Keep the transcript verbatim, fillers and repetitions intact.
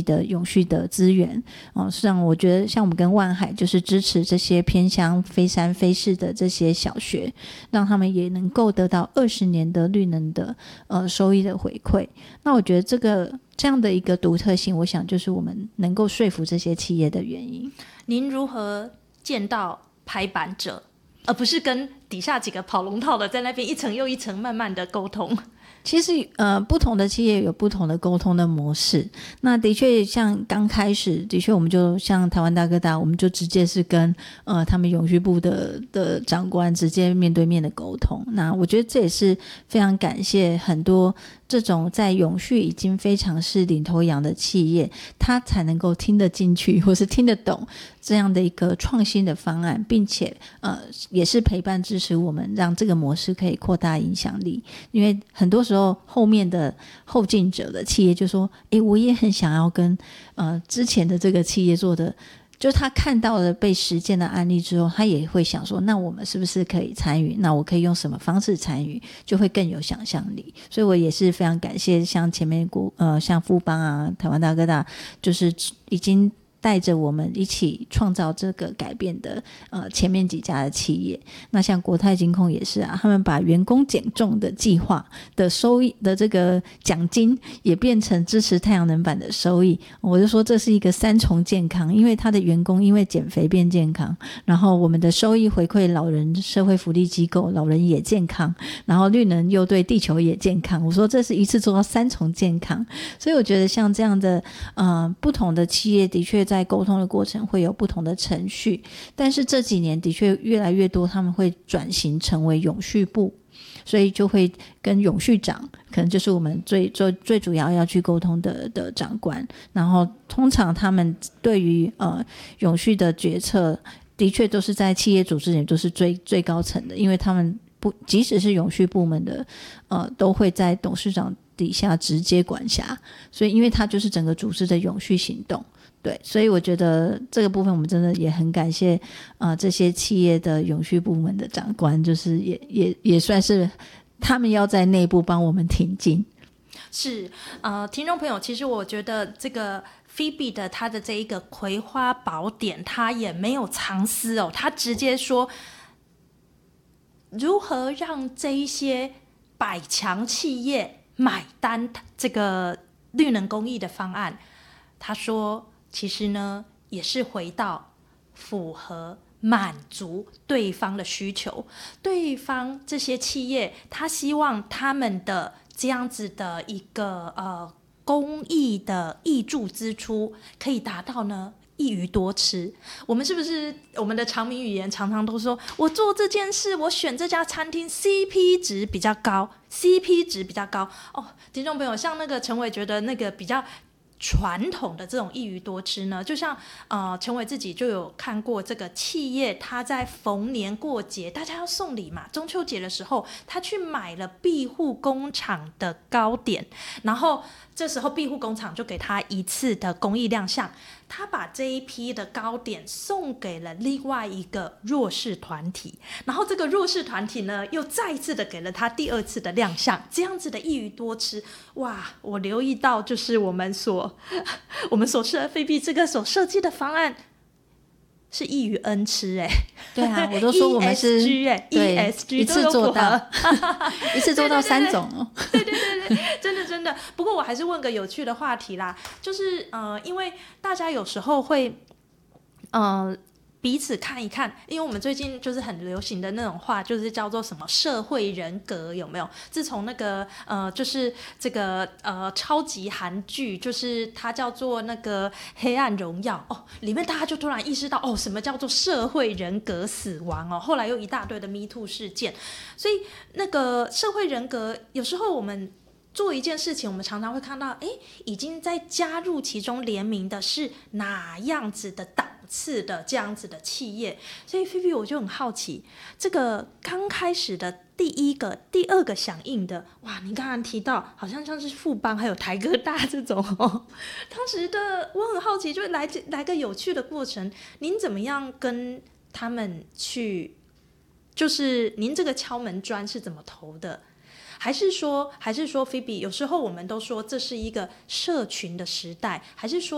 的永续的资源哦。像我觉得像我们跟万海就是支持这些偏乡非山非市的这些小学，让他们也能够得到二十年的绿能的呃收益的回馈。那我觉得这个这样的一个独特性，我想就是我们能够说服这些企业的原因。 您如何见到拍板者，而不是跟底下几个跑龙套的在那边一层又一层慢慢的沟通？ 其实呃，不同的企业有不同的沟通的模式。那的确像刚开始，的确我们就像台湾大哥大，我们就直接是跟呃他们永续部的的长官直接面对面的沟通。那我觉得这也是非常感谢很多这种在永续已经非常是领头羊的企业，他才能够听得进去或是听得懂这样的一个创新的方案，并且呃也是陪伴支持我们，让这个模式可以扩大影响力。因为很多时候后面的后进者的企业就说，诶，我也很想要跟呃之前的这个企业做的，就他看到了被实践的案例之后，他也会想说，那我们是不是可以参与，那我可以用什么方式参与，就会更有想象力。所以我也是非常感谢像前面国呃像富邦啊、台湾大哥大，就是已经带着我们一起创造这个改变的呃前面几家的企业。那像国泰金控也是啊，他们把员工减重的计划的收益的这个奖金也变成支持太阳能板的收益。我就说这是一个三重健康，因为他的员工因为减肥变健康，然后我们的收益回馈老人社会福利机构，老人也健康，然后绿能又对地球也健康。我说这是一次做到三重健康。所以我觉得像这样的呃不同的企业的确在沟通的过程会有不同的程序，但是这几年的确越来越多他们会转型成为永续部，所以就会跟永续长可能就是我们最最最主要要去沟通的的长官，然后通常他们对于呃永续的决策的确都是在企业组织里都是最最高层的，因为他们不即使是永续部门的呃都会在董事长底下直接管辖，所以因为他就是整个组织的永续行动。对，所以我觉得这个部分我们真的也很感谢呃这些企业的永续部门的长官，就是也也也算是他们要在内部帮我们挺进。 是呃，听众朋友，其实我觉得这个 Phoebe 的他的这一个葵花宝典，他也没有藏私哦，他直接说如何让这一些百强企业买单这个绿能公益的方案。他说其实呢也是回到符合满足对方的需求，对方这些企业他希望他们的这样子的一个呃公益的挹注支出可以达到呢一鱼多吃。我们是不是我们的常民语言常常都说，我做这件事，我选这家餐厅 C P 值比较高 C P 值比较高哦。听众朋友，像那个陈伟觉得那个比较传统的这种一鱼多吃呢，就像呃陈伟自己就有看过这个企业，他在逢年过节大家要送礼嘛，中秋节的时候他去买了庇护工厂的糕点，然后这时候庇护工厂就给他一次的公益亮相，他把这一批的糕点送给了另外一个弱势团体，然后这个弱势团体呢又再一次的给了他第二次的亮相，这样子的一鱼多吃。哇，我留意到就是我们所我们所设菲比这个所设计的方案是一鱼 N 吃。哎， 对啊，我都说我们是 E S G 哎 ，E S G 一次做到一次做到三种哦。 对对对对，真的真的。不过我还是问个有趣的话题啦，就是呃，因为大家有时候会呃彼此看一看，因为我们最近就是很流行的那种话，就是叫做什么社会人格，有没有？自从那个呃，就是这个呃超级韩剧，就是它叫做那个《黑暗荣耀》哦，里面大家就突然意识到哦，什么叫做社会人格死亡哦？后来又一大堆的 Me Too 事件，所以那个社会人格有时候我们做一件事情，我们常常会看到，哎，已经在加入其中联名的是哪样子的档次的这样子的企业。所以菲菲我就很好奇，这个刚开始的第一个第二个响应的，哇，你刚刚提到好像像是富邦还有台哥大这种哦，当时的我很好奇，就来来个有趣的过程，您怎么样跟他们去，就是您这个敲门砖是怎么投的？还是说还是说菲比有时候我们都说这是一个社群的时代，还是说